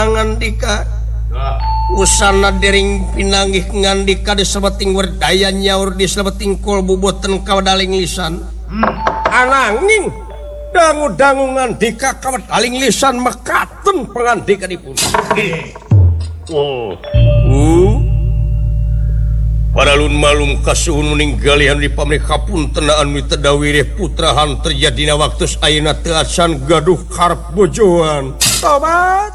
ngandika usana dering pinanggih ngandika di sabeting werdaya nyaur di sabeting kolbu boten kawadaling lisan ananging dangu-dangu ngandika kawadaling lisan mekaten pangandika dipun Paralun malum kasuhun meninggali di pamrih kapuntenaan mitedawirih putrahan terjadina waktu ayeuna teu acan gaduh karep bojoan tobat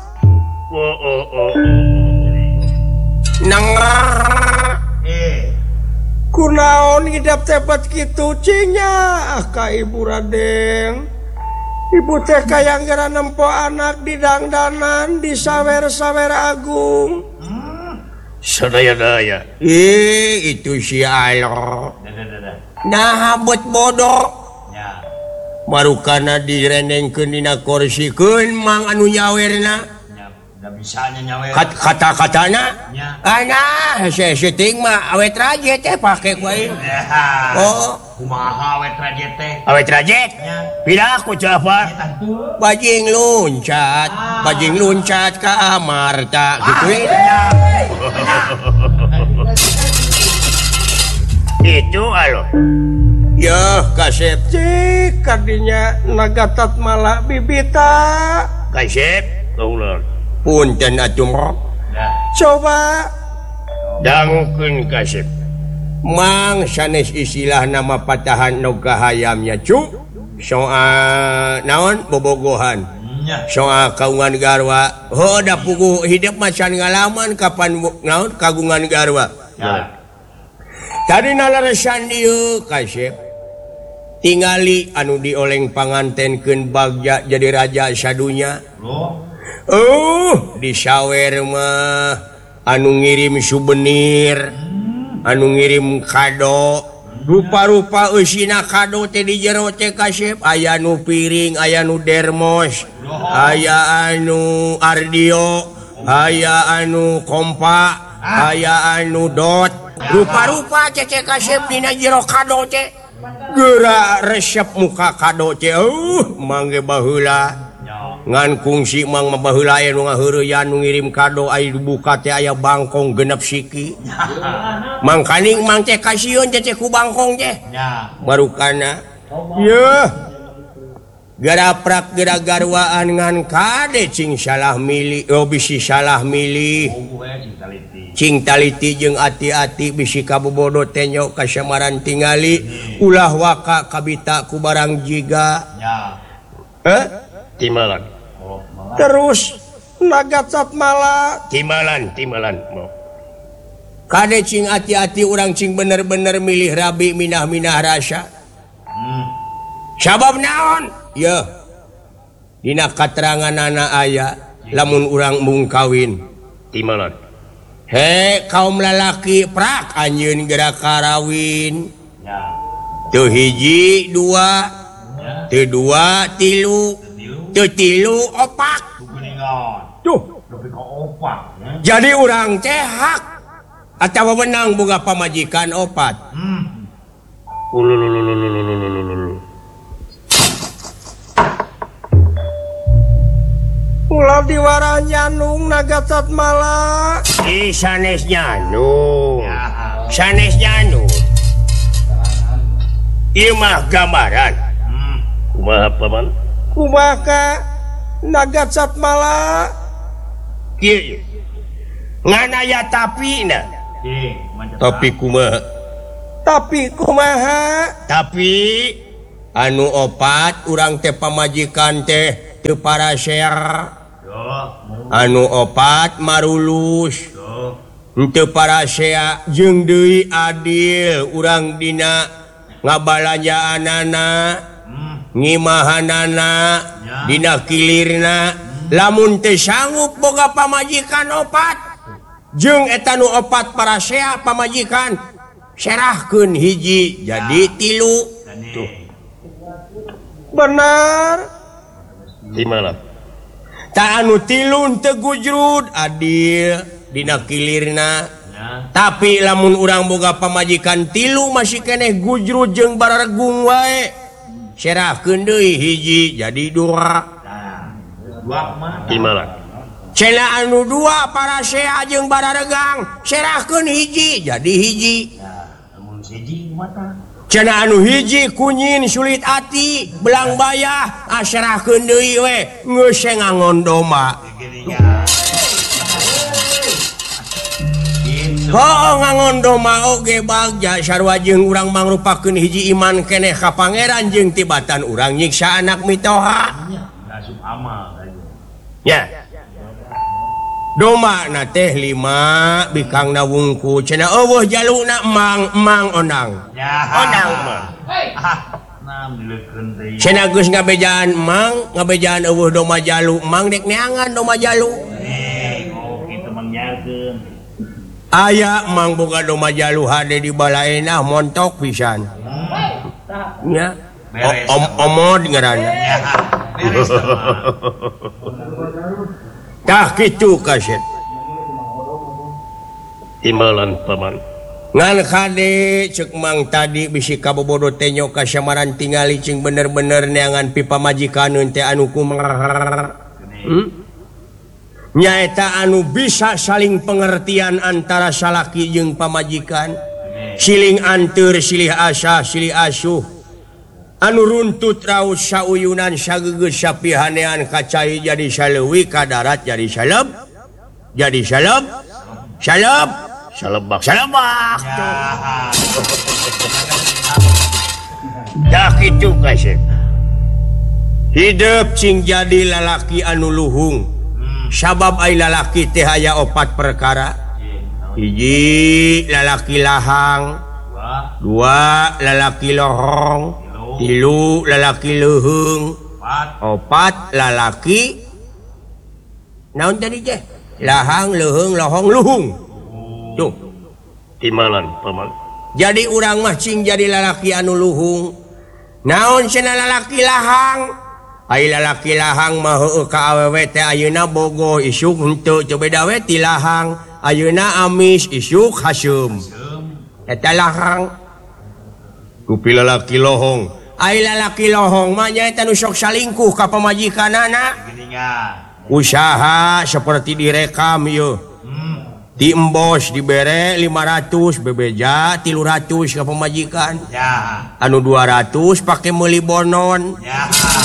kunaon ngidap tepat kitu cinya ka ibu Raden ibu teh kayang gara nempo anak di dangdanan di sawer-sawer agung sadaya-daya itu si Allah nah buat bodoh marukana direnengkeun dina korsikeun mang anu nyawerna kata-katana ana seting mah awet rajet teh pake ku aing kumaha awet rajet pindah ku Jafar bajing luncat ka Amarta gitu itu alo ya kasep cik kadinya nagatat malah bibita kasep kaulah punten atuh coba dangukeun kasep mang sanes istilah nama patahan noga hayamnya cu soal naon bobogohan soal kagungan garwa da puguh hidup macan ngalaman kapan naon kagungan garwa tadi nalaresan dieu kasep tingali anu dioleng pangantenkeun bagja jadi raja sadunya disawer mah anu ngirim souvenir anu ngirim kado rupa-rupa eusina kado teh di jero teh kasep aya nu piring aya nu dermos aya anu ardio aya anu kompa aya anu dot rupa-rupa teh kasep dina jero kado teh geura resep muka kado teh mangge baheula ngan kungsi mang mabaheula aya nu ngaheureuyan nu ngirim kado aya dibuka teh aya bangkong genep siki mangkaning mang teh kasieun teh ku bangkong teh marukana yeuh garaprak geura garwaan ngan kade cing salah milih bisi salah milih cing taliti jeung ati-ati bisi kabobodo teh nya kasamaran tingali ulah waka kabita ku barang jiga timalan terus nagacat malah timalan kade cing hati-hati urang cing bener-bener milih rabi minah-minah rasa sabab naon ya dina katerangan anak aya lamun urang mung kawin timalan kaum lalaki prak anjeun gerak karawin teu hiji dua teu dua tilu teu tilu opak tuh jadi urang teh hak atawa menang boga pamajikan opat ulah diwara nyanung nagacat malah sanes nyanung ieu mah gambaran kumaha paman kumaha nagacat malah kieu ngan aya tapina tapi kumaha tapi anu opat urang teh pamajikan teh teu paraser anu opat marulus teu parasea jeung deui adil urang dina ngabalanjaanana ngimahanana dina kilirna lamun teu sanggup boga pamajikan opat jeung eta nu opat parasea pamajikan serahkeun hiji jadi tilu tuh bener gimana ta anu tilu teu gujrud adil dina kilirna tapi lamun urang boga pamajikan tilu masih keneh gujrud jeung bararegung wae serahkeun deui hiji jadi dua gimana Cena anu 2 para sea jeung bararegang serahkeun hiji jadi hiji. Cena anu hiji kunyin sulit ati belang bayah serahkeun deui we geus ngangon doma. Ngangon doma oge bagja sarua jeung urang mangrupakeun hiji iman keneh ka pangeran jeung tibatan urang nyiksa anak mitoha. Ya. Doma na teh 5 bikangna wungku cenah eueuh jalukna emang ondang. Ondang mah. Cenah geus ngabejaan emang, ngabejaan eueuh doma jaluk emang dek neangan doma jaluk. Kitu mang nyakeun. Aya emang boga doma jaluk hade di balaena montok pisan. Nya. Omod ngaranna. Beres tah kitu kaset. Timbalan paman. Ngan kade cek mang tadi bisi kabobodo teh nyok kasamaran tingali cing bener-bener neangan pipa majikaneun teh anu kumaha. Nyaeta anu bisa saling pengertian antara salaki jeung pamajikan. Siling anteur silih asah silih asuh. Anu runtut raus sauyunan sagegeus sapihanean kacai jadi saleuwi ka darat jadi saleb. Jadi saleb. Saleb. Salebak. Salebak. Dah kitu kasih. Hidup cing jadi lalaki anu luhung. Sabab ai lalaki teh aya 4 perkara. Hiji lalaki lahang. 2 lalaki lohong. 3 lalaki leuheung. 4 lalaki naon tadi teh? Lahang, leuheung, lohong, luhung. Tuh. Timbalan paman. Jadi urang mah cing jadi lalaki anu luhung. Naon cenah lalaki lahang? Ai lalaki lahang mah heueuh ka awewe teh ayeuna bogoh isuk henteu teu beda we ti lahang. Ayeuna amis isuk haseum. Eta lahang. Kupi lalaki lohong. Ai lalaki lohong mah nyaeta nu sok salingkuh ka pamajikanana. Usaha seperti direkam ieu. Di embos dibere 500 bebeja 300 ka pamajikan. Ya. Anu 200 pake meuli bonon. Ya.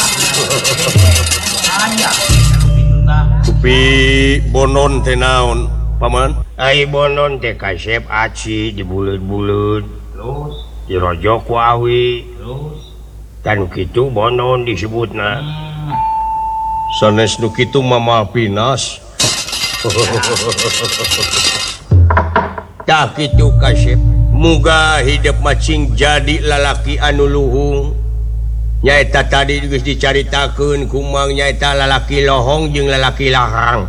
Kupi bonon teh naon paman? Ai bonon teh kasep aci di buleut-buleut. Terus Dirojok ku awi. terus Kan kitu bonon disebutna. sanes nu kitu mama pinas. Tah kitu kasep. Muga hidup macing jadi lalaki anu luhung. Nyaeta tadi geus dicaritakeun kumang nyaeta lalaki lohong jeung lalaki lahang.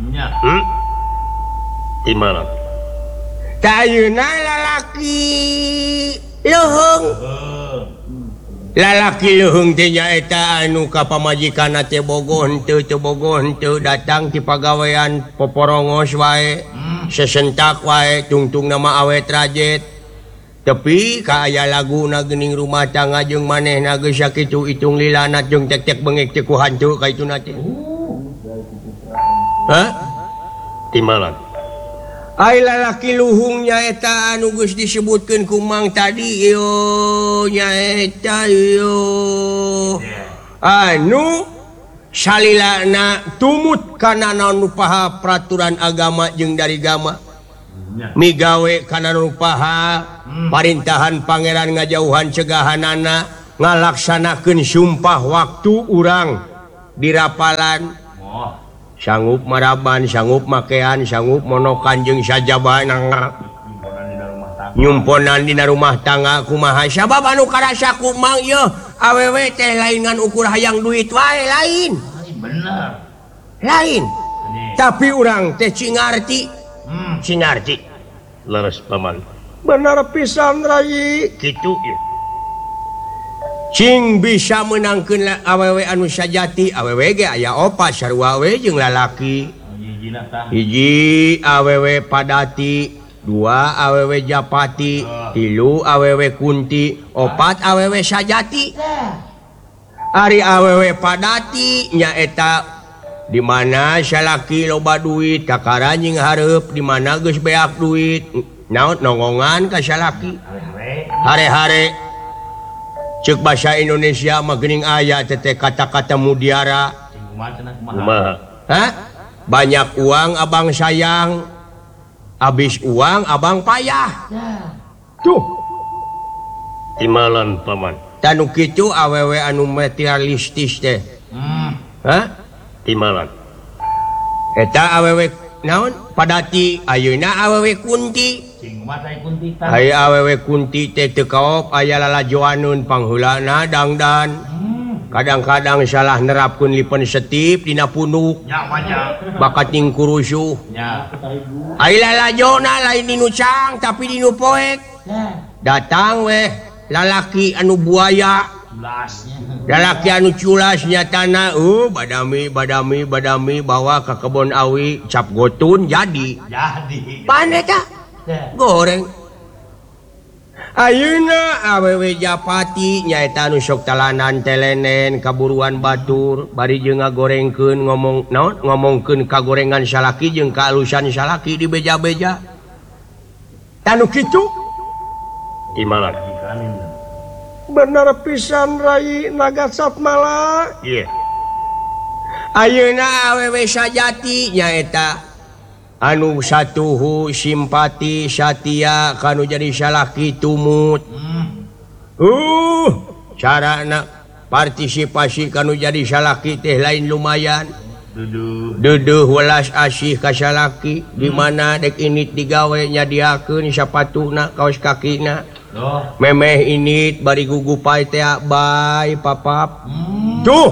Timbalan. Tayuna lalaki leuheung. Lalaki leuheung teh nyaeta anu ka pamajikanna teh bogoh henteu teu bogoh henteu datang ti pagawean poporongos wae. Sesentak wae tungtung nama awet rajet. Tapi ka aya laguna geuning rumah tangga jeung manehna geus sakitu itung lilana jeung tek-tek bengek teh ku hantu ka ituna teh. Hah? Timbalan. Ai lalaki luhung nyaeta anu geus disebutkeun ku mang tadi yo nyaeta yo anu salilana tumut kana naon paha peraturan agama jeung dari agama migawe kana nu paha parintahan pangeran ngajauhan cegahanana ngalaksanakeun sumpah waktu urang di rapalan. Sanggup maraban, sanggup makean, sanggup monokan jeung sajabanang nyumponan dina rumah tangga kumaha sabab anu karasa ku mang yeuh awewe teh lain ngan ukur hayang duit wae lain. Bener. Lain. Tapi urang teh cingarti. Cingarti. Leres paman. Bener pisan rai. Kitu ieu. Cing bisa menangkeun awewe anu sajati awewe ge aya 4 sarua we jeung lalaki. Hiji awewe padati, 2 awewe japati, 3 awewe kunti, 4 awewe sajati. Ari awewe padati nyaeta dimana salaki loba duit kakara nying hareup dimana geus beak duit naon nongongan ka salaki hare-hare ceuk basa Indonesia mah geuning aya teh kata-kata mutiara banyak uang abang sayang habis uang abang payah tuh timalan paman tanu kitu awewe anu materialistis teh timalan eta awewe naon padati ayeuna awewe kunti aya awewe kunti teh teu kaop aya lalajoaneun panghulana dangdan kadang-kadang salah nerapkeun lipen setip dina punduk bakat ning kurusuh aya lalajona lain dinu cang tapi dinu poek datang weh lalaki anu buaya lalaki anu culas nyatana badami bawa ke kebon awi cap gotun jadi pandai tak goreng ayeuna awewe Japati nyaeta anu sok talanan telenen kaburuan batur bari jeung ngagorengkeun ngomongkeun kagorengan salaki jeung kaalusan salaki di beja-beja anu kitu timalan bener pisan Rai Nagasatmala ayeuna awewe sajati nyaeta anu satuhu simpati satia kanu jadi salaki tumut carana partisipasi kanu jadi salaki teh lain lumayan duduh welas asih ka salaki di mana dek ini digawe nyadiakeun sapatuna kaos kakina memeh ini bari gugupai teh bay papap tuh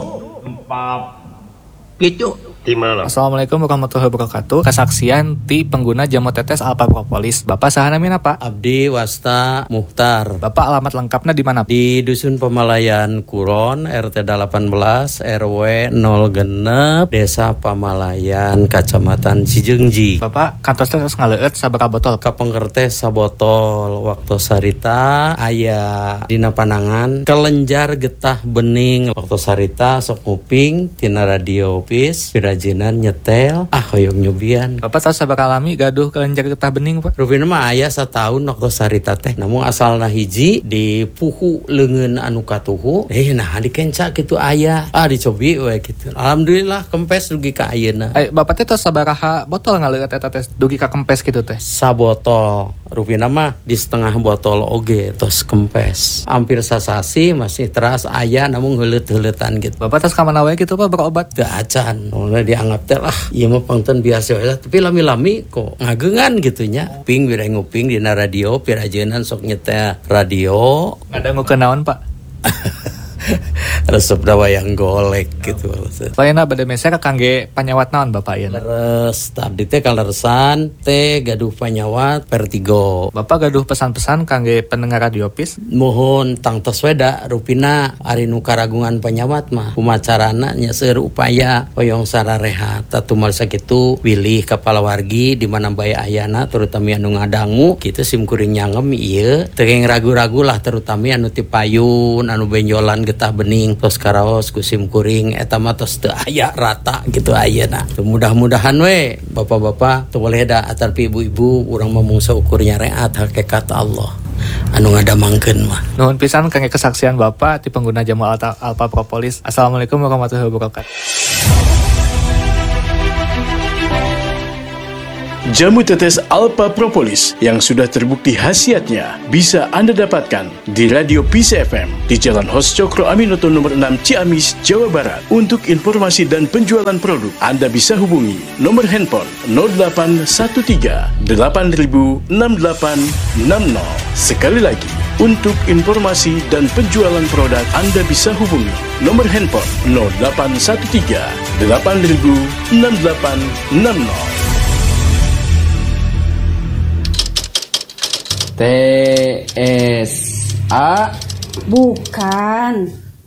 gitu. Assalamualaikum warahmatullahi wabarakatuh. Kesaksian ti pengguna jamu tetes Alpha Propolis. Bapak saha namina Pak? Abdi Wasta Muhtar. Bapak alamat lengkapnya di mana? Di Dusun Pamalayan Kuron, RT 18, RW 06, Desa Pamalayan, Kecamatan Cijeungji. Bapak kantos terus ngaleueut sabaraha botol? Kapengker teh sabotol. Waktu sarita aya dina panangan kelenjar getah bening. Waktu sarita sok nguping tina radio pis kerajinan nyetel hoyong nyubian. Bapak tahu sabaraha lami gaduh kelenjar getah bening Pak? Rupina mah aya satahun waktu sarita teh. Namun asalna hiji di puhu leungeun anu katuhu nah dikenca kitu aya dicobi we kitu. Alhamdulillah kempes dugi ka ayeuna. Bapak teh tos sabaraha botol ngaleueut eta teh dugi ka kempes kitu teh? Sabotol. Rupina mah di setengah botol oge tos kempes. Hampir sasasi masih teras aya namun heuleut-heuletan gitu. Bapak tos ka mana wae kitu Pak berobat? Teu acan. Mulai dianggap teh ieu mah pangten biasa we tapi lami-lami kok ngageungan gitu nya. Ping bire nguping dina radio pirajeunan sok nyetel radio. Ngadangukeun naon Pak? Resep dawayang golek gitu. Lainna bade meser kangge panyawat naon Bapak ieu? Leres tadi teh kaleresan teh gaduh panyawat Vertigo. Bapak gaduh pesan-pesan kangge pendengar radio pis? Mohon tangtos weda rupina ari nu karagungan panyawat mah kumacarana nya seueur upaya hoyong sararehat tatumal sakitu pilih kepala wargi di mana bae ayana terutama anu ngadangu kitu simkuring nyangem ieu teu ragu-ragu lah terutama anu ti payun anu benjolan getah bening tos karaos ku simkuring eta mah tos teu aya rata gitu ayeuna. Mudah-mudahan we bapak-bapak teu boleh da atarpi ibu-ibu urang mah mung saukur nyareat hakikat Allah anu ngadamangkeun mah. Nuhun pisan kangge kesaksian Bapak ti pengguna jamu Alpha Propolis. Assalamualaikum warahmatullahi wabarakatuh. Jamu tetes Alpha Propolis yang sudah terbukti khasiatnya bisa Anda dapatkan di Radio Peace FM di Jalan Hos Cokro Aminoto nomor 6 Ciamis, Jawa Barat. Untuk informasi dan penjualan produk, Anda bisa hubungi nomor handphone 0813 8000 6860. Sekali lagi, untuk informasi dan penjualan produk, Anda bisa hubungi nomor handphone 0813 8000 6860. TSA Bukan.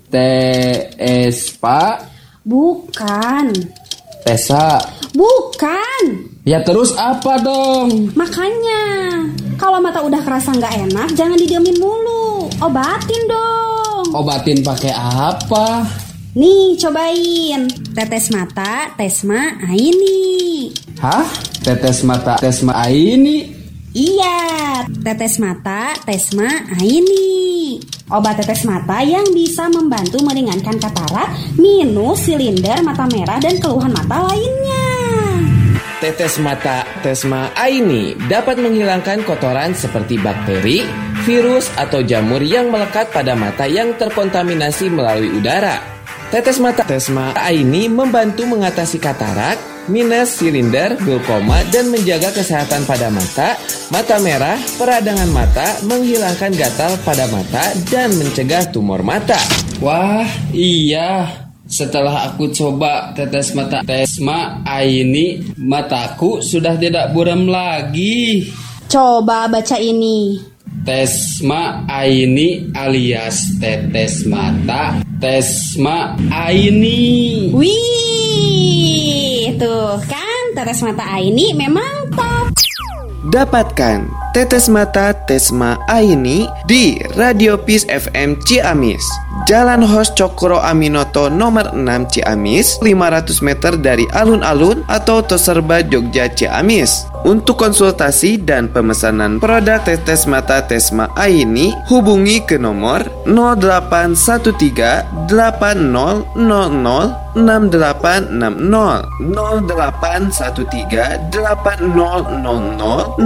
TSPA Bukan. Tesa Bukan. Ya terus apa dong? Makanya kalau mata udah kerasa nggak enak jangan didiemin mulu, obatin dong. Obatin pakai apa? Nih cobain. Tetes mata Tesma Aini. Hah? Tetes mata Tesma Aini? Iya, tetes mata Tesma Aini. Obat tetes mata yang bisa membantu meringankan katarak, minus, silinder, mata merah, dan keluhan mata lainnya. Tetes mata Tesma Aini dapat menghilangkan kotoran seperti bakteri, virus, atau jamur yang melekat pada mata yang terkontaminasi melalui udara. Tetes mata Tesma Aini membantu mengatasi katarak, minus, silinder, glaukoma, dan menjaga kesehatan pada mata, mata merah, peradangan mata, menghilangkan gatal pada mata, dan mencegah tumor mata. Wah, iya. Setelah aku coba tetes mata Tesma Aini, mataku sudah tidak buram lagi. Coba baca ini. Tesma Aini alias tetes mata Tesma Aini. Wih, tuh kan tetes mata Aini memang top. Dapatkan tetes mata Tesma Aini di Radio Peace FM Ciamis, Jalan Hos Cokro Aminoto nomor 6 Ciamis, 500 meter dari alun-alun atau Toserba Jogja Ciamis. Untuk konsultasi dan pemesanan produk tetes mata Tesma Aini, hubungi ke nomor 0813 8000 6860 0813 8000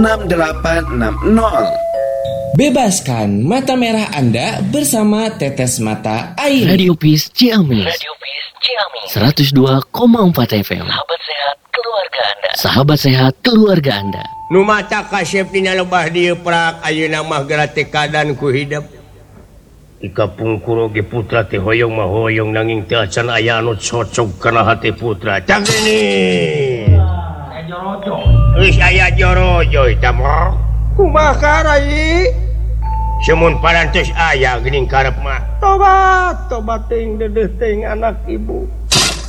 6860. Bebaskan mata merah Anda bersama tetes mata Aini. Radio Peace Ciamis. 102,4 FM. Sahabat sehat keluarga Anda. Sahabat sehat keluarga Anda. Nu mata kasep tina lebah dieu prak ayeuna mah geura teh kadan ku hidup. Ika pungkuro ge putra teh hoyong mah hoyong nanging teu acan aya anu cocok kana hati putra. Cak gini. Geus aya jorojo eta mah. Kumaha rai? Semun parantos aya geuning karep mah. Tobat teuing dedeuh teuing anak ibu.